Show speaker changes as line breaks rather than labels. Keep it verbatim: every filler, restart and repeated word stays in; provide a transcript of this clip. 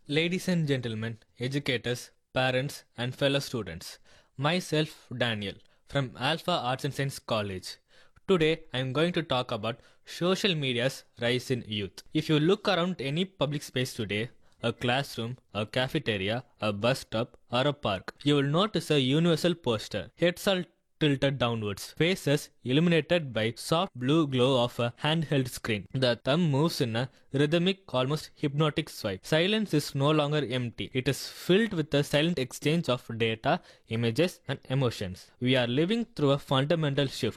Ladies and gentlemen, educators, parents, and fellow students, myself Daniel from Alpha Arts and Science College. Today I am going to talk about social media's rise in youth. If you look around any public space today, a classroom, a cafeteria, a bus stop, or a park, you will notice a universal poster. Heads are tilted downwards, faces illuminated by soft blue glow of a handheld screen. The thumb moves in a rhythmic, almost hypnotic swipe. Silence is no longer empty. It is filled with a silent exchange of data, images, and emotions. We are living through a fundamental shift.